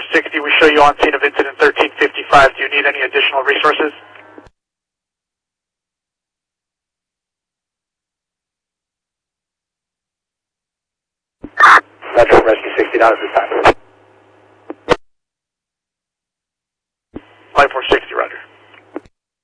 460, we show you on scene of incident 1355. Do you need any additional resources? Metro Rescue 60 out at this time. Flight 460, roger.